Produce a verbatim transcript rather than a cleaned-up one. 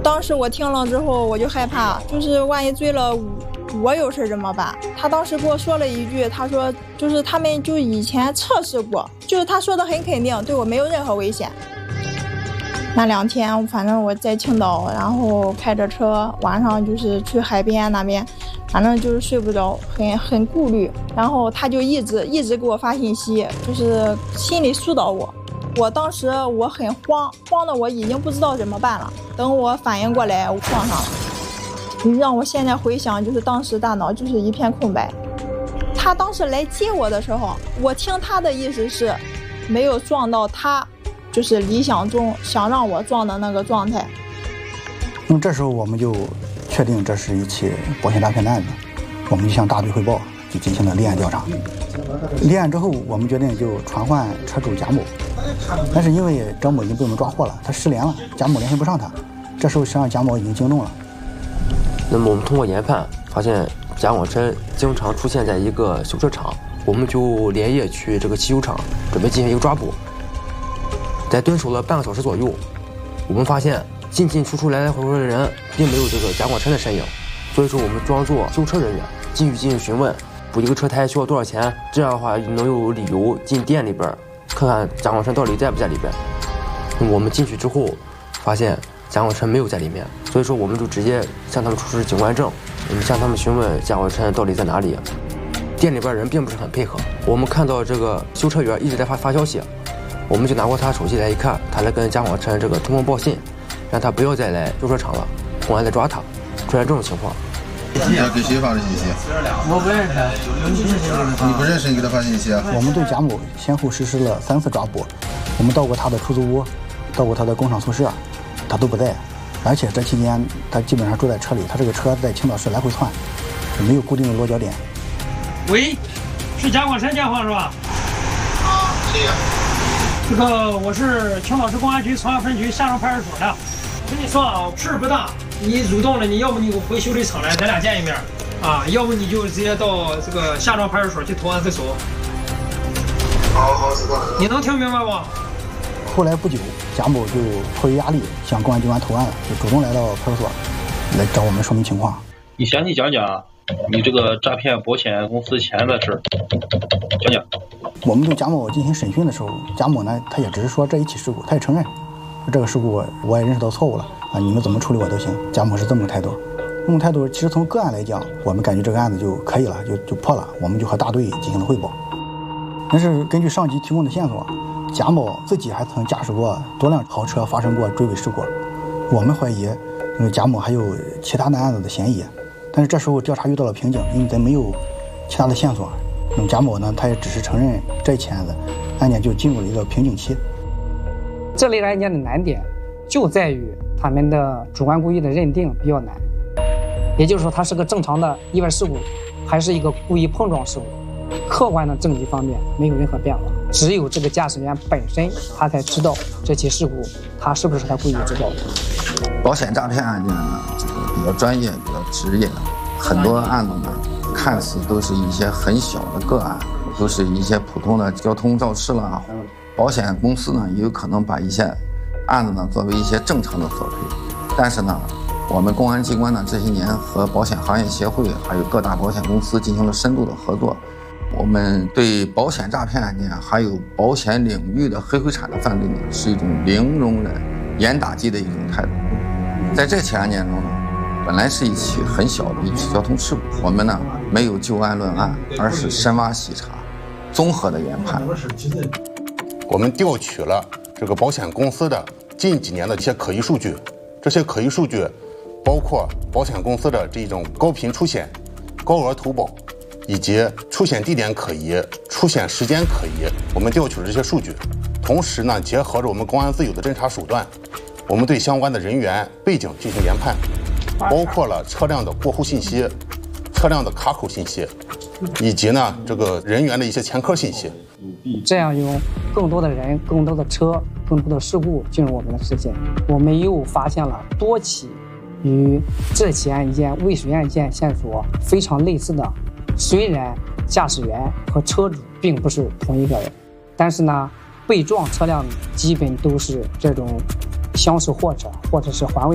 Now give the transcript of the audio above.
当时我听了之后我就害怕，就是万一追了我有事怎么办？他当时给我说了一句，他说就是他们就以前测试过，就是他说的很肯定，对我没有任何危险。那两天反正我在青岛，然后开着车晚上就是去海边那边，反正就是睡不着，很很顾虑。然后他就一直一直给我发信息，就是心里疏导我。我当时我很慌，慌的我已经不知道怎么办了。等我反应过来，我撞上了。你让我现在回想，就是当时大脑就是一片空白。他当时来接我的时候，我听他的意思是没有撞到他就是理想中想让我撞的那个状态。 那么这时候我们就确定这是一起保险诈骗的案子，我们就向大队汇报，就进行了立案调查。立案之后，我们决定就传唤车主贾某，但是因为张某已经被我们抓获了，他失联了，贾某联系不上他。这时候实际上贾某已经惊动了。 那么我们通过研判发现，贾广琛经常出现在一个修车厂，我们就连夜去这个汽修厂准备进行一个抓捕。在蹲守了半个小时左右，我们发现进进出出来来回回的人并没有这个贾广琛的身影，所以说我们装作修车人员进去进行询问，补一个车胎需要多少钱，这样的话能有理由进店里边看看贾广琛到底在不在里边。那么我们进去之后发现贾广琛没有在里面，所以说我们就直接向他们出示警官证，我们向他们询问贾广琛到底在哪里。店里边人并不是很配合，我们看到这个修车员一直在发发消息，我们就拿过他手机来一看，他来跟贾广琛这个通风报信，让他不要再来修车厂了，公安来抓他。出现这种情况， 他给谁发的信息？ 我不认识。 你不认识，你给他发信息啊？ 我们对贾某先后实施了三次抓捕，我们到过他的出租屋，到过他的工厂宿舍，他都不在，而且这期间他基本上住在车里，他这个车在青岛市来回窜，没有固定的落脚点。 喂，是贾广琛电话是吧？ 啊，谁呀？ 这个我是青岛市公安局朝阳分局下庄派出所的。我跟你说啊，事儿不大，你主动了，你要不你给我回修理厂来，咱俩见一面啊，要不你就直接到这个下庄派出所去投案自首。 好好，知道了。 你能听明白不？ 后来不久，贾某就迫于压力向公安机关投案了，就主动来到派出所来找我们说明情况。 你详细讲讲你这个诈骗保险公司钱的事儿，讲讲。 我们对贾某进行审讯的时候，贾某呢，他也只是说这一起事故，他也承认这个事故我也认识到错误了啊，你们怎么处理我都行。贾某是这么个态度，这种态度其实从个案来讲，我们感觉这个案子就可以了，就就破了，我们就和大队进行了汇报。但是根据上级提供的线索，贾某自己还曾驾驶过多辆豪车发生过追尾事故，我们怀疑贾某还有其他的案子的嫌疑。但是这时候调查遇到了瓶颈，因为咱没有其他的线索。那么贾某呢，他也只是承认这一起案子，案件就进入了一个瓶颈期。 这类案件的难点就在于他们的主观故意的认定比较难，也就是说，它是个正常的意外事故，还是一个故意碰撞事故。客观的证据方面没有任何变化，只有这个驾驶员本身他才知道这起事故他是不是他故意制造的。 保险诈骗案件呢，这个比较专业，比较职业，很多案子呢看似都是一些很小的个案，都是一些普通的交通肇事啦。保险公司呢也有可能把一些案子呢作为一些正常的索赔，但是呢，我们公安机关呢这些年和保险行业协会还有各大保险公司进行了深度的合作。我们对保险诈骗案件还有保险领域的黑灰产的犯罪呢，是一种零容忍、严打击的一种态度。在这起案件中呢，本来是一起很小的一起交通事故，我们呢没有就案论案，而是深挖细查，综合的研判。 我们调取了这个保险公司的近几年的一些可疑数据，这些可疑数据包括保险公司的这种高频出险、高额投保，以及出险地点可疑、出险时间可疑。我们调取了这些数据，同时呢，结合着我们公安自有的侦查手段，我们对相关的人员背景进行研判，包括了车辆的过户信息、车辆的卡口信息，以及呢这个人员的一些前科信息。 这样有更多的人、更多的车、更多的事故进入我们的视线。我们又发现了多起与这起案件未遂案件线索非常类似的，虽然驾驶员和车主并不是同一个人，但是呢，被撞车辆基本都是这种厢式货车或者是环卫。